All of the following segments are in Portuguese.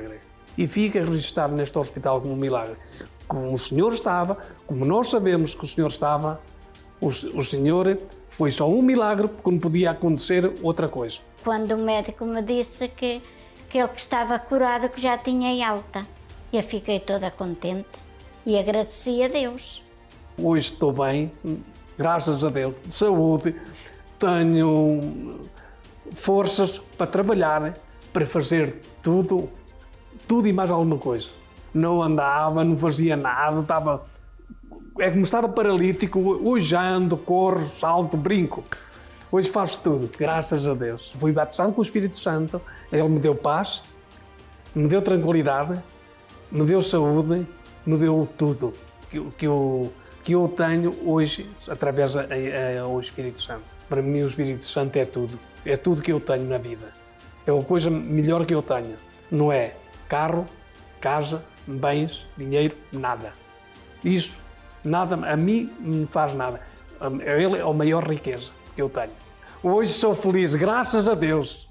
milagre. E fica registado neste hospital como um milagre. Como o Senhor estava, como nós sabemos que o Senhor estava, o Senhor foi só um milagre, porque não podia acontecer outra coisa. Quando o médico me disse que ele que estava curado, que já tinha alta, eu fiquei toda contente e agradeci a Deus. Hoje estou bem, graças a Deus, de saúde, tenho forças para trabalhar, para fazer tudo e mais alguma coisa. Não andava, não fazia nada, como estava paralítico, hoje já ando, corro, salto, brinco. Hoje faço tudo, graças a Deus. Fui batizado com o Espírito Santo, Ele me deu paz, me deu tranquilidade, me deu saúde, me deu tudo que eu tenho hoje através do Espírito Santo. Para mim o Espírito Santo é tudo que eu tenho na vida. É a coisa melhor que eu tenho. Não é carro, casa, bens, dinheiro, nada. Isso, nada, a mim não faz nada. Ele é a maior riqueza que eu tenho. Hoje sou feliz, graças a Deus.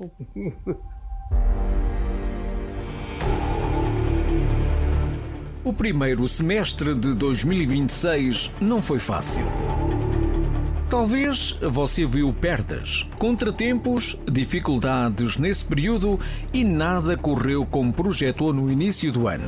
O primeiro semestre de 2026 não foi fácil. Talvez você viu perdas, contratempos, dificuldades nesse período e nada correu como projetou no início do ano.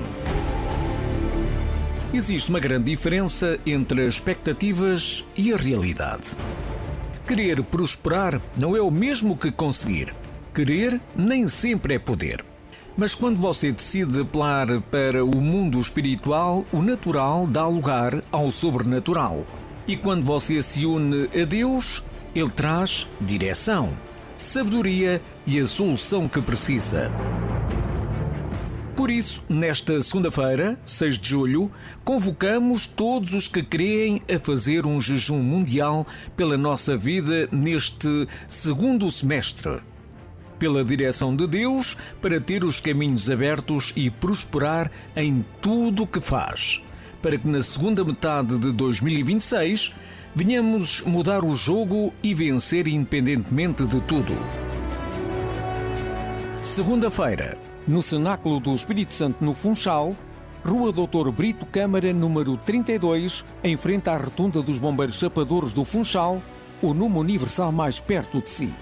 Existe uma grande diferença entre as expectativas e a realidade. Querer prosperar não é o mesmo que conseguir. Querer nem sempre é poder. Mas quando você decide apelar para o mundo espiritual, o natural dá lugar ao sobrenatural. E quando você se une a Deus, Ele traz direção, sabedoria e a solução que precisa. Por isso, nesta segunda-feira, 6 de julho, convocamos todos os que creem a fazer um jejum mundial pela nossa vida neste segundo semestre. Pela direção de Deus, para ter os caminhos abertos e prosperar em tudo o que faz. Para que na segunda metade de 2026 venhamos mudar o jogo e vencer independentemente de tudo. Segunda-feira, no Cenáculo do Espírito Santo no Funchal, Rua Doutor Brito Câmara, número 32, em frente à Rotunda dos Bombeiros Chapadores do Funchal, o número universal mais perto de si.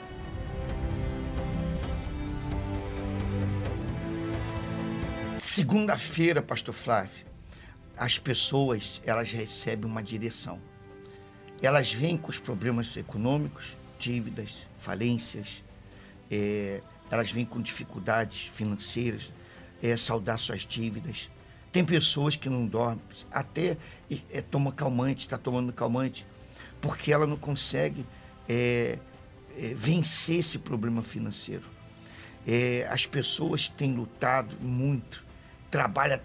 Segunda-feira, Pastor Flávio, as pessoas, elas recebem uma direção. Elas vêm com os problemas econômicos, dívidas, falências, elas vêm com dificuldades financeiras, saldar suas dívidas. Tem pessoas que não dormem, até toma calmante, está tomando calmante, porque ela não consegue vencer esse problema financeiro. As pessoas têm lutado muito, trabalha,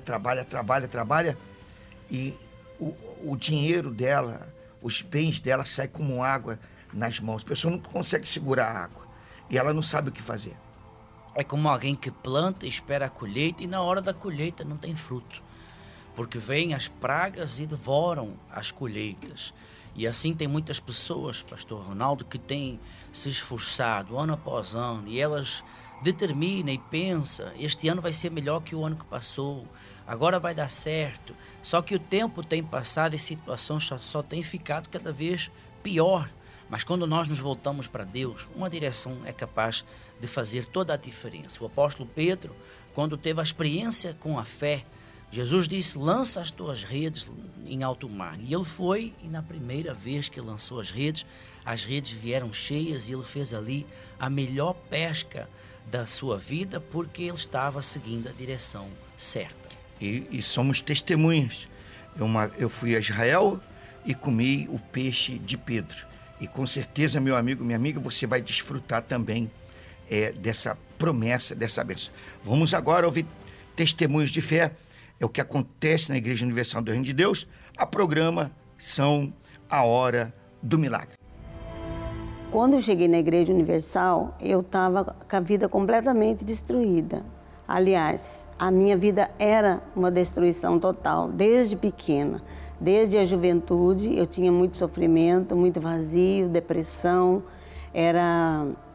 e o dinheiro dela, os bens dela saem como água nas mãos. A pessoa não consegue segurar a água e ela não sabe o que fazer. É como alguém que planta e espera a colheita e na hora da colheita não tem fruto, porque vêm as pragas e devoram as colheitas. E assim tem muitas pessoas, Pastor Ronaldo, que têm se esforçado ano após ano e elas determinam e pensam, este ano vai ser melhor que o ano que passou, agora vai dar certo. Só que o tempo tem passado e a situação só tem ficado cada vez pior. Mas quando nós nos voltamos para Deus, uma direção é capaz de fazer toda a diferença. O apóstolo Pedro, quando teve a experiência com a fé, Jesus disse, lança as tuas redes em alto mar. E ele foi, e na primeira vez que lançou as redes vieram cheias e ele fez ali a melhor pesca da sua vida, porque ele estava seguindo a direção certa. E somos testemunhas. Eu fui a Israel e comi o peixe de Pedro. E com certeza, meu amigo, minha amiga, você vai desfrutar também dessa promessa, dessa bênção. Vamos agora ouvir testemunhos de fé. É o que acontece na Igreja Universal do Reino de Deus. A programação A Hora do Milagre. Quando eu cheguei na Igreja Universal, eu estava com a vida completamente destruída. Aliás, a minha vida era uma destruição total, desde pequena. Desde a juventude, eu tinha muito sofrimento, muito vazio, depressão. Era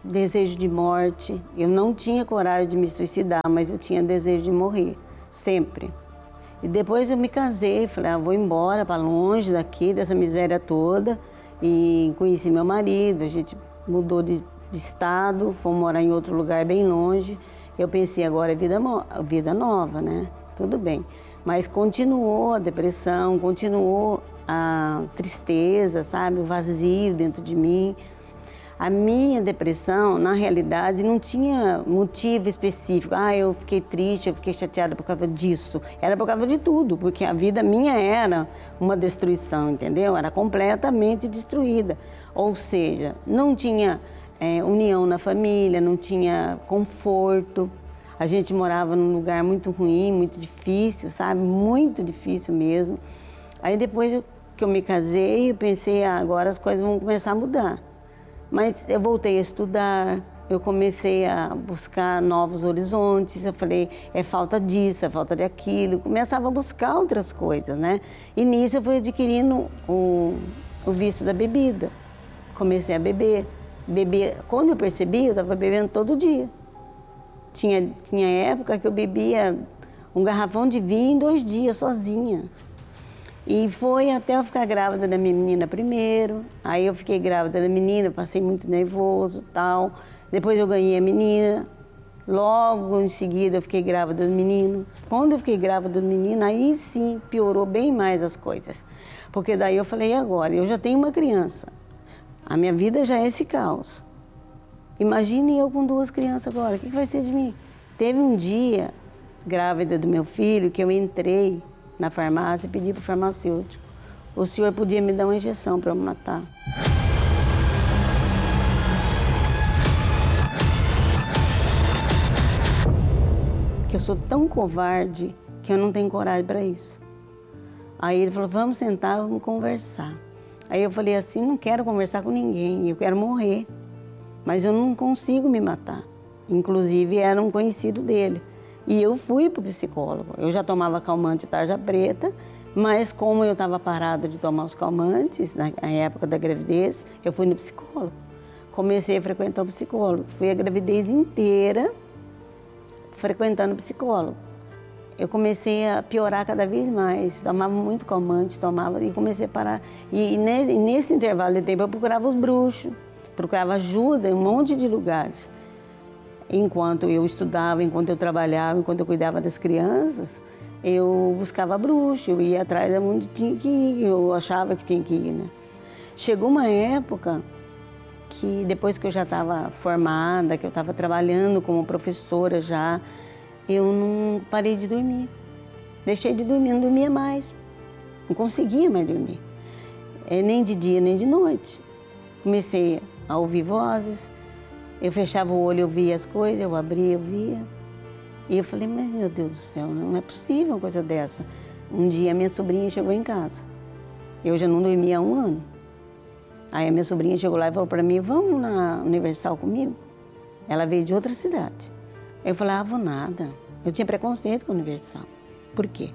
desejo de morte. Eu não tinha coragem de me suicidar, mas eu tinha desejo de morrer, sempre. E depois eu me casei, falei, vou embora para longe daqui, dessa miséria toda. E conheci meu marido, a gente mudou de estado, fomos morar em outro lugar bem longe. Eu pensei, agora é vida nova, né? Tudo bem. Mas continuou a depressão, continuou a tristeza, sabe? O vazio dentro de mim. A minha depressão, na realidade, não tinha motivo específico. Eu fiquei triste, eu fiquei chateada por causa disso. Era por causa de tudo, porque a vida minha era uma destruição, entendeu? Era completamente destruída. Ou seja, não tinha união na família, não tinha conforto. A gente morava num lugar muito ruim, muito difícil, sabe? Muito difícil mesmo. Aí depois que eu me casei, eu pensei, agora as coisas vão começar a mudar. Mas eu voltei a estudar, eu comecei a buscar novos horizontes, eu falei, é falta disso, é falta daquilo, começava a buscar outras coisas, né? E nisso eu fui adquirindo o vício da bebida. Comecei a beber. Quando eu percebi, eu estava bebendo todo dia. Tinha época que eu bebia um garrafão de vinho em 2 dias, sozinha. E foi até eu ficar grávida da minha menina primeiro. Aí eu fiquei grávida da menina, passei muito nervoso e tal. Depois eu ganhei a menina. Logo em seguida eu fiquei grávida do menino. Quando eu fiquei grávida do menino, aí sim piorou bem mais as coisas. Porque daí eu falei, agora, eu já tenho uma criança. A minha vida já é esse caos. Imagine eu com 2 crianças agora, o que vai ser de mim? Teve um dia, grávida do meu filho, que eu entrei na farmácia e pedi para o farmacêutico. O senhor podia me dar uma injeção para eu me matar. Que eu sou tão covarde que eu não tenho coragem para isso. Aí ele falou, vamos sentar, vamos conversar. Aí eu falei assim, não quero conversar com ninguém, eu quero morrer. Mas eu não consigo me matar. Inclusive, era um conhecido dele. E eu fui para o psicólogo. Eu já tomava calmante tarja preta, mas como eu estava parada de tomar os calmantes, na época da gravidez, eu fui no psicólogo. Comecei a frequentar o psicólogo. Fui a gravidez inteira frequentando o psicólogo. Eu comecei a piorar cada vez mais. Tomava muito calmante, e comecei a parar. E nesse intervalo de tempo eu procurava os bruxos, procurava ajuda em um monte de lugares. Enquanto eu estudava, enquanto eu trabalhava, enquanto eu cuidava das crianças, eu buscava bruxo, eu ia atrás de onde tinha que ir, eu achava que tinha que ir, né? Chegou uma época que, depois que eu já estava formada, que eu estava trabalhando como professora já, eu não parei de dormir. Deixei de dormir, não dormia mais. Não conseguia mais dormir. Nem de dia, nem de noite. Comecei a ouvir vozes. Eu fechava o olho, eu via as coisas, eu abria, eu via. E eu falei, mas meu Deus do céu, não é possível uma coisa dessa. Um dia minha sobrinha chegou em casa. Eu já não dormia há 1 ano. Aí a minha sobrinha chegou lá e falou para mim, vamos na Universal comigo? Ela veio de outra cidade. Eu falei, vou nada. Eu tinha preconceito com a Universal. Por quê?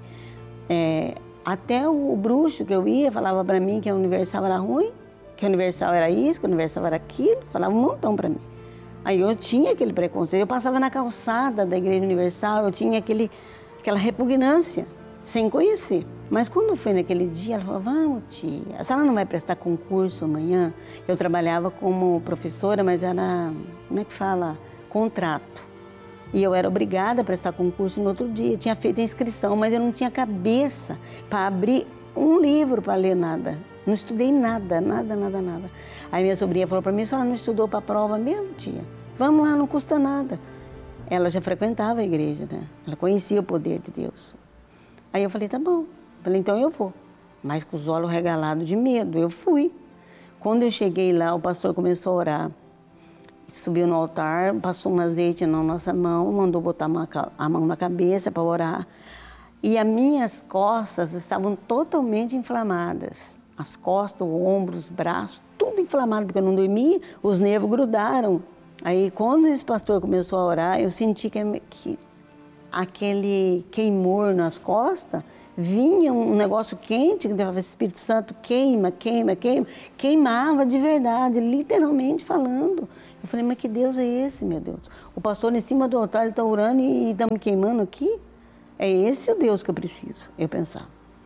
Até o bruxo que eu ia falava para mim que a Universal era ruim, que a Universal era isso, que a Universal era aquilo, falava um montão para mim. Aí eu tinha aquele preconceito, eu passava na calçada da Igreja Universal, eu tinha aquela repugnância, sem conhecer. Mas quando foi naquele dia, ela falou, vamos tia, a senhora não vai prestar concurso amanhã? Eu trabalhava como professora, mas era, como é que fala, contrato. E eu era obrigada a prestar concurso no outro dia, eu tinha feito a inscrição, mas eu não tinha cabeça para abrir um livro para ler nada. Não estudei nada. Aí minha sobrinha falou para mim, a senhora não estudou para a prova mesmo, tia? Vamos lá, não custa nada. Ela já frequentava a igreja, né? Ela conhecia o poder de Deus. Aí eu falei, tá bom. Falei, então eu vou. Mas com os olhos regalados de medo, eu fui. Quando eu cheguei lá, o pastor começou a orar. Subiu no altar, passou um azeite na nossa mão, mandou botar a mão na cabeça para orar. E as minhas costas estavam totalmente inflamadas. As costas, o ombro, os braços, tudo inflamado, porque eu não dormia, os nervos grudaram. Aí, quando esse pastor começou a orar, eu senti que aquele queimor nas costas, vinha um negócio quente, que falava, Espírito Santo, queima, queima, queima. Queimava de verdade, literalmente falando. Eu falei, mas que Deus é esse, meu Deus? O pastor em cima do altar, ele está orando e está me queimando aqui? É esse o Deus que eu preciso, eu pensava.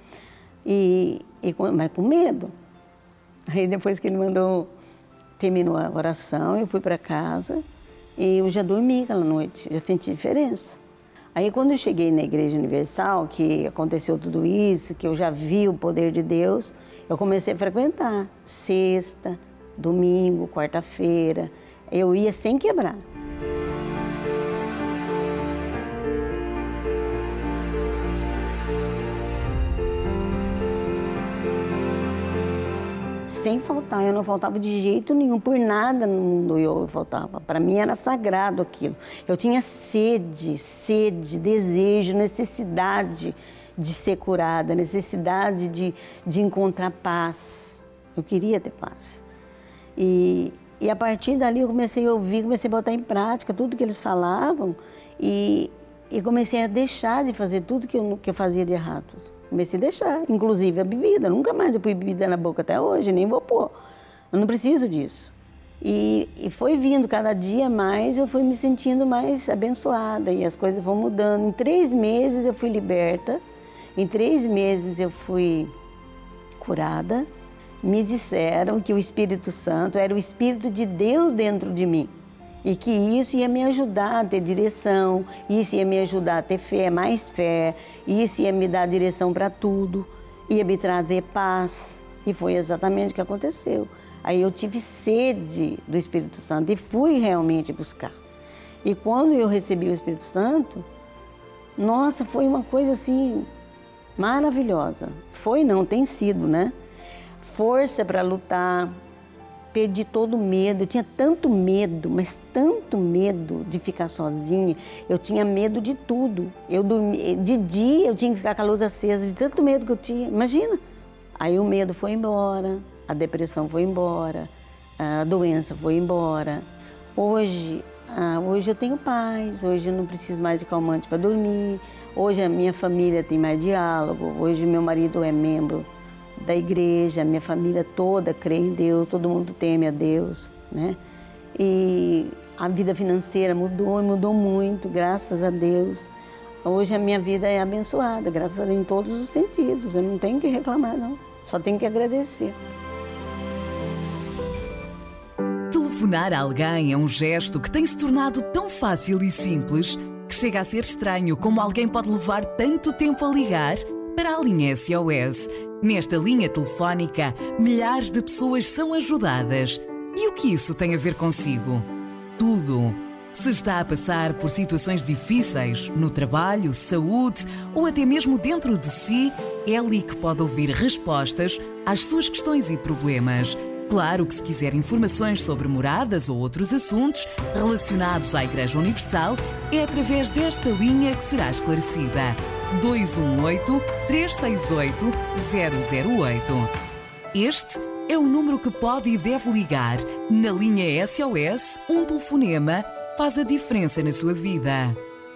Mas com medo. Aí depois que ele terminou a oração, eu fui para casa e eu já dormi aquela noite, já senti diferença. Aí quando eu cheguei na Igreja Universal, que aconteceu tudo isso, que eu já vi o poder de Deus, eu comecei a frequentar sexta, domingo, quarta-feira. Eu ia sem quebrar. Sem faltar, eu não faltava de jeito nenhum, por nada no mundo eu faltava. Para mim era sagrado aquilo. Eu tinha sede, desejo, necessidade de ser curada, necessidade de encontrar paz. Eu queria ter paz. E a partir dali eu comecei a ouvir, comecei a botar em prática tudo que eles falavam e comecei a deixar de fazer tudo que eu fazia de errado. Comecei a deixar, inclusive a bebida. Nunca mais eu pus bebida na boca até hoje, nem vou pôr. Eu não preciso disso. E foi vindo cada dia mais, eu fui me sentindo mais abençoada e as coisas vão mudando. Em 3 meses eu fui liberta, em 3 meses eu fui curada. Me disseram que o Espírito Santo era o Espírito de Deus dentro de mim. E que isso ia me ajudar a ter direção, isso ia me ajudar a ter fé, mais fé, isso ia me dar direção para tudo, ia me trazer paz. E foi exatamente o que aconteceu. Aí eu tive sede do Espírito Santo e fui realmente buscar. E quando eu recebi o Espírito Santo, nossa, foi uma coisa assim maravilhosa. Foi não, tem sido, né? Força para lutar. Perdi todo o medo, eu tinha tanto medo, mas tanto medo de ficar sozinha. Eu tinha medo de tudo. Eu dormia, de dia eu tinha que ficar com a luz acesa, de tanto medo que eu tinha, imagina. Aí o medo foi embora, a depressão foi embora, a doença foi embora. Hoje eu tenho paz, hoje eu não preciso mais de calmante para dormir, hoje a minha família tem mais diálogo, hoje meu marido é membro da igreja, a minha família toda crê em Deus, todo mundo teme a Deus, né? E a vida financeira mudou muito, graças a Deus. Hoje a minha vida é abençoada, graças a Deus, em todos os sentidos. Eu não tenho que reclamar, não. Só tenho que agradecer. Telefonar a alguém é um gesto que tem se tornado tão fácil e simples que chega a ser estranho como alguém pode levar tanto tempo a ligar para a linha SOS. Nesta linha telefónica, milhares de pessoas são ajudadas. E o que isso tem a ver consigo? Tudo. Se está a passar por situações difíceis, no trabalho, saúde ou até mesmo dentro de si, é ali que pode ouvir respostas às suas questões e problemas. Claro que se quiser informações sobre moradas ou outros assuntos relacionados à Igreja Universal, é através desta linha que será esclarecida. 218-368-008. Este é o número que pode e deve ligar. Na linha SOS, um telefonema faz a diferença na sua vida.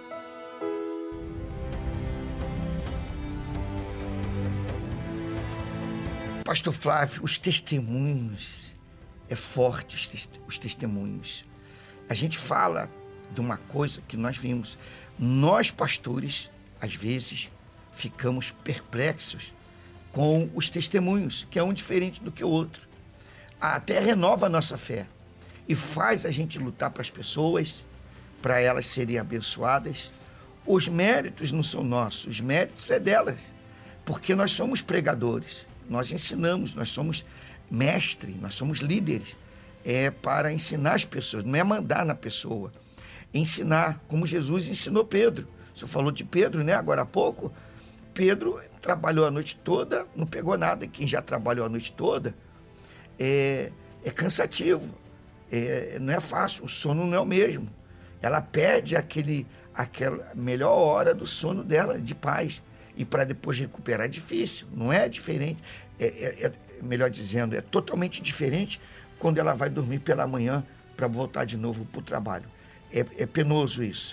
Pastor Flávio, os testemunhos, é forte os testemunhos. A gente fala de uma coisa que nós vimos. Nós, pastores, às vezes, ficamos perplexos com os testemunhos, que é um diferente do que o outro. Até renova a nossa fé e faz a gente lutar para as pessoas, para elas serem abençoadas. Os méritos não são nossos, os méritos é delas, porque nós somos pregadores, nós ensinamos, nós somos mestres, nós somos líderes, para ensinar as pessoas, não é mandar na pessoa, ensinar, como Jesus ensinou Pedro. O senhor falou de Pedro, né? Agora há pouco. Pedro trabalhou a noite toda, não pegou nada. Quem já trabalhou a noite toda é cansativo, não é fácil, o sono não é o mesmo. Ela perde aquela melhor hora do sono dela, de paz. E para depois recuperar é difícil, não é diferente. Melhor dizendo, é totalmente diferente quando ela vai dormir pela manhã para voltar de novo para o trabalho. É penoso isso.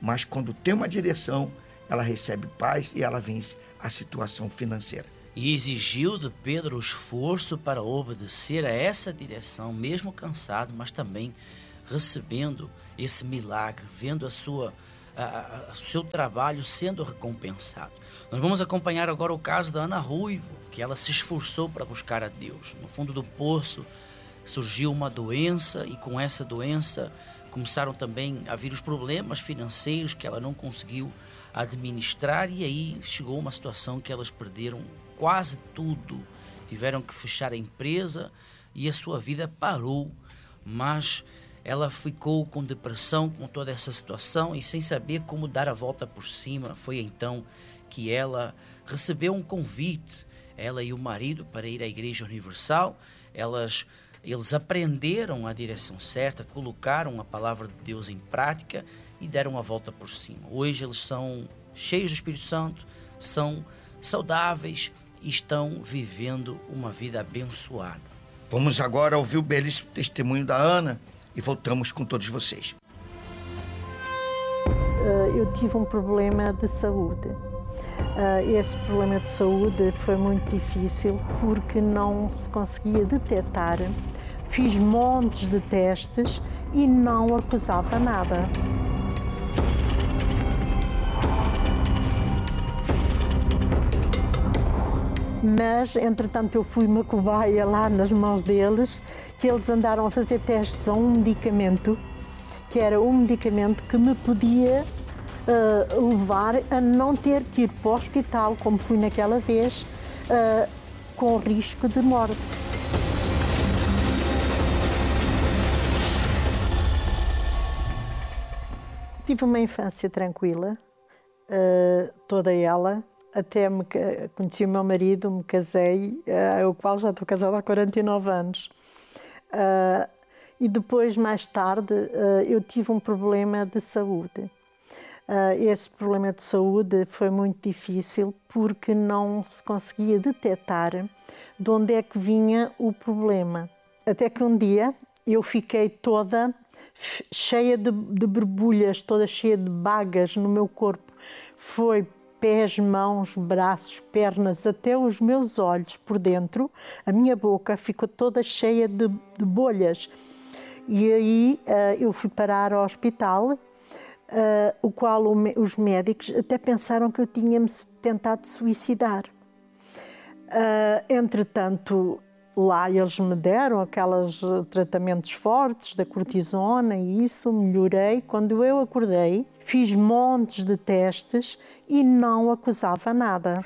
mas quando tem uma direção, ela recebe paz e ela vence a situação financeira. E exigiu de Pedro o esforço para obedecer a essa direção, mesmo cansado, mas também recebendo esse milagre, vendo o seu trabalho sendo recompensado. Nós vamos acompanhar agora o caso da Ana Ruivo, que ela se esforçou para buscar a Deus. No fundo do poço surgiu uma doença e com essa doença começaram também a vir os problemas financeiros que ela não conseguiu administrar, e aí chegou uma situação que elas perderam quase tudo, tiveram que fechar a empresa e a sua vida parou, mas ela ficou com depressão com toda essa situação e sem saber como dar a volta por cima. Foi então que ela recebeu um convite, ela e o marido, para ir à Igreja Universal. Eles aprenderam a direção certa, colocaram a palavra de Deus em prática e deram a volta por cima. Hoje eles são cheios do Espírito Santo, são saudáveis e estão vivendo uma vida abençoada. Vamos agora ouvir o belíssimo testemunho da Ana e voltamos com todos vocês. Eu tive um problema de saúde. Esse problema de saúde foi muito difícil porque não se conseguia detectar. Fiz montes de testes e não acusava nada. Mas, entretanto, eu fui uma cobaia lá nas mãos deles, que eles andaram a fazer testes a um medicamento, que era um medicamento que me podia levar a não ter que ir para o hospital, como fui naquela vez, com risco de morte. Tive uma infância tranquila, toda ela. Até conheci o meu marido, me casei, o qual já estou casada há 49 anos. E depois, mais tarde, eu tive um problema de saúde. Esse problema de saúde foi muito difícil porque não se conseguia detectar de onde é que vinha o problema. Até que um dia eu fiquei toda cheia de borbulhas, toda cheia de bagas no meu corpo. Foi pés, mãos, braços, pernas, até os meus olhos por dentro. A minha boca ficou toda cheia de bolhas. E aí eu fui parar ao hospital, o qual os médicos até pensaram que eu tinha-me tentado suicidar. Entretanto, lá eles me deram aqueles tratamentos fortes da cortisona e isso, melhorei. Quando eu acordei, fiz montes de testes e não acusava nada.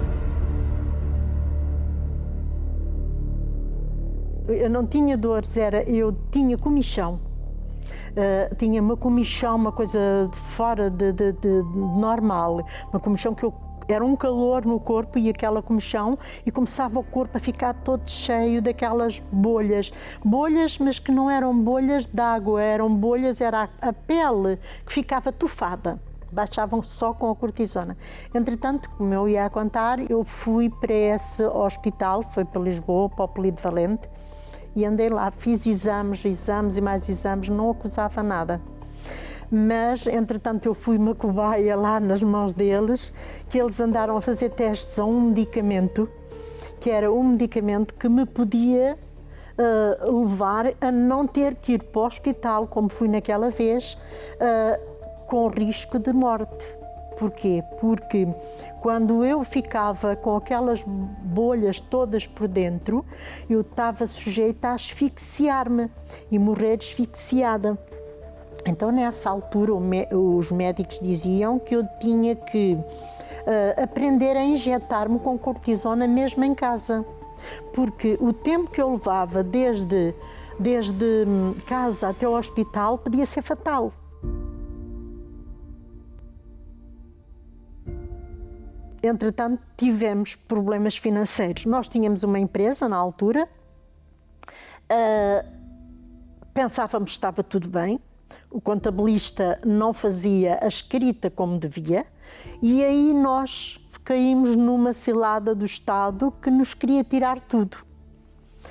Eu não tinha dores, eu tinha comichão. Tinha uma comichão, uma coisa fora de normal, uma comichão que era um calor no corpo e aquela comichão, e começava o corpo a ficar todo cheio daquelas bolhas. Bolhas, mas que não eram bolhas de água, eram bolhas, era a pele que ficava tufada. Baixavam só com a cortisona. Entretanto, como eu ia a contar, eu fui para esse hospital, foi para Lisboa, para o Polido Valente, e andei lá, fiz exames e mais exames, não acusava nada. Mas, entretanto, eu fui uma cobaia lá nas mãos deles, que eles andaram a fazer testes a um medicamento, que era um medicamento que me podia levar a não ter que ir para o hospital, como fui naquela vez, com risco de morte. Porquê? Porque quando eu ficava com aquelas bolhas todas por dentro, eu estava sujeita a asfixiar-me e morrer asfixiada. Então, nessa altura, os médicos diziam que eu tinha que aprender a injetar-me com cortisona mesmo em casa. Porque o tempo que eu levava desde casa até o hospital podia ser fatal. Entretanto, tivemos problemas financeiros. Nós tínhamos uma empresa na altura, pensávamos que estava tudo bem, o contabilista não fazia a escrita como devia, e aí nós caímos numa cilada do Estado que nos queria tirar tudo.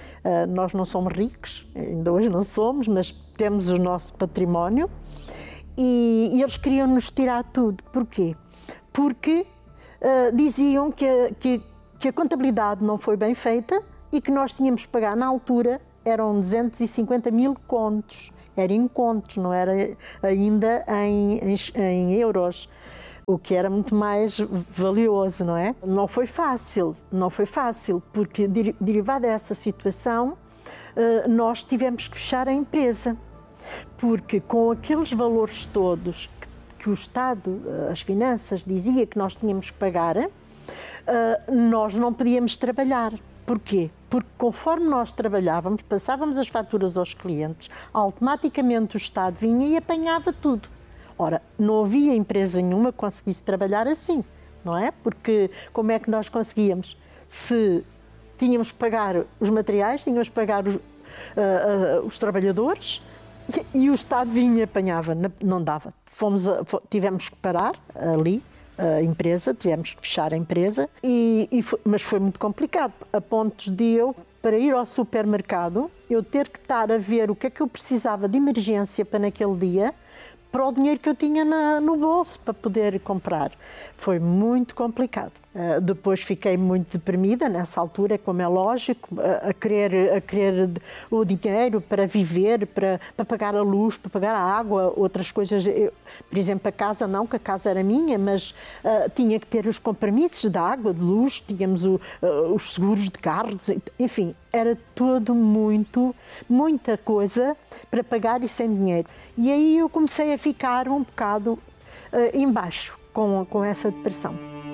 Nós não somos ricos, ainda hoje não somos, mas temos o nosso património, e eles queriam nos tirar tudo. Porquê? Porque diziam que a contabilidade não foi bem feita e que nós tínhamos que pagar, na altura, eram 250 mil contos. Era em contos, não era ainda em euros, o que era muito mais valioso, não é? Não foi fácil, porque derivada dessa situação, nós tivemos que fechar a empresa, porque com aqueles valores todos que o Estado, as finanças, dizia que nós tínhamos que pagar, nós não podíamos trabalhar. Porquê? Porque conforme nós trabalhávamos, passávamos as faturas aos clientes, automaticamente o Estado vinha e apanhava tudo. Ora, não havia empresa nenhuma que conseguisse trabalhar assim, não é? Porque como é que nós conseguíamos? Se tínhamos que pagar os materiais, tínhamos que pagar os trabalhadores e o Estado vinha e apanhava, não dava. Tivemos que parar ali a empresa, tivemos que fechar a empresa, mas foi muito complicado, a pontos de eu, para ir ao supermercado, eu ter que estar a ver o que é que eu precisava de emergência para naquele dia, para o dinheiro que eu tinha no bolso para poder comprar. Foi muito complicado. Depois fiquei muito deprimida nessa altura, como é lógico, a querer o dinheiro para viver, para pagar a luz, para pagar a água, outras coisas. Por exemplo, a casa não, que a casa era minha, mas tinha que ter os compromissos de água, de luz, tínhamos os seguros de carros, enfim, era tudo muita coisa para pagar e sem dinheiro. E aí eu comecei a ficar um bocado embaixo com essa depressão.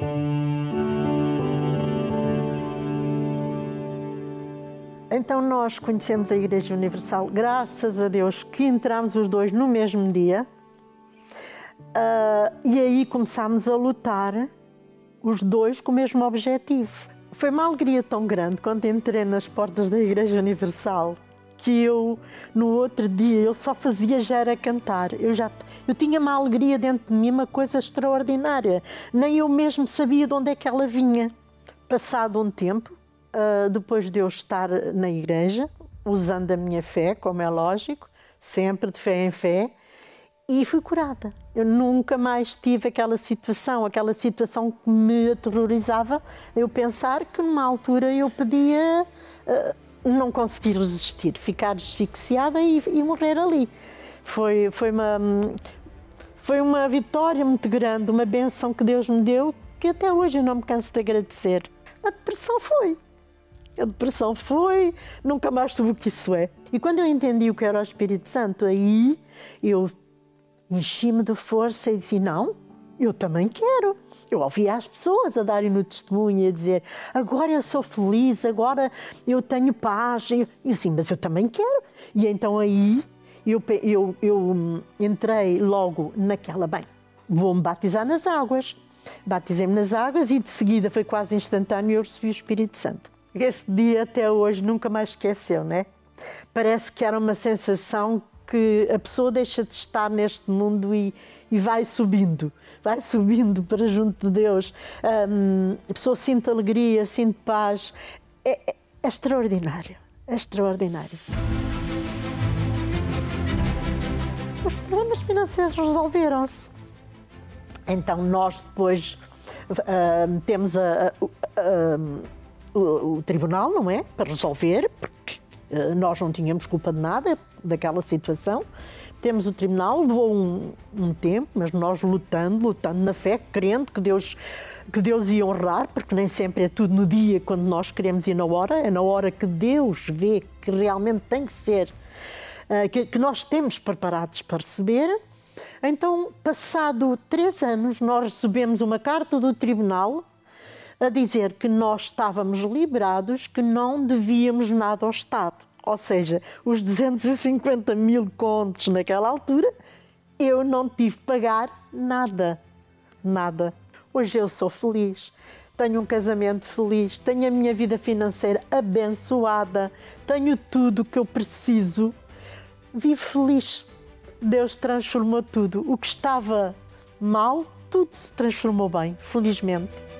Então nós conhecemos a Igreja Universal, graças a Deus que entramos os dois no mesmo dia, e aí começámos a lutar os dois com o mesmo objetivo. Foi uma alegria tão grande quando entrei nas portas da Igreja Universal que eu, no outro dia, eu só fazia já era cantar. Eu tinha uma alegria dentro de mim, uma coisa extraordinária. Nem eu mesmo sabia de onde é que ela vinha. Passado um tempo, depois de eu estar na igreja, usando a minha fé, como é lógico, sempre de fé em fé, e fui curada. Eu nunca mais tive aquela situação que me aterrorizava, eu pensar que numa altura eu podia não conseguir resistir, ficar asfixiada e morrer ali. Foi uma vitória muito grande, uma bênção que Deus me deu, que até hoje eu não me canso de agradecer. A depressão foi, nunca mais soube o que isso é. E quando eu entendi o que era o Espírito Santo, aí eu enchi-me de força e disse, não, eu também quero. Eu ouvia as pessoas a darem no testemunho e a dizer, agora eu sou feliz, agora eu tenho paz. E assim, mas eu também quero. E então aí eu entrei logo naquela, vou-me batizar nas águas. Batizei-me nas águas e de seguida foi quase instantâneo e eu recebi o Espírito Santo. Esse dia até hoje nunca mais esqueceu, né? Parece que era uma sensação que a pessoa deixa de estar neste mundo e vai subindo para junto de Deus. A pessoa sente alegria, sente paz. É extraordinário, é extraordinário. Os problemas financeiros resolveram-se. Então nós depois temos o tribunal, não é? Para resolver, porque nós não tínhamos culpa de nada daquela situação. Temos o tribunal, levou um tempo, mas nós lutando na fé, crendo que Deus ia honrar, porque nem sempre é tudo no dia quando nós queremos ir na hora, é na hora que Deus vê que realmente tem que ser, que nós temos preparados para receber. Então, passado 3 anos, nós recebemos uma carta do tribunal a dizer que nós estávamos liberados, que não devíamos nada ao Estado. Ou seja, os 250 mil contos naquela altura, eu não tive que pagar nada. Hoje eu sou feliz, tenho um casamento feliz, tenho a minha vida financeira abençoada, tenho tudo o que eu preciso, vivo feliz. Deus transformou tudo. O que estava mal, tudo se transformou bem, felizmente.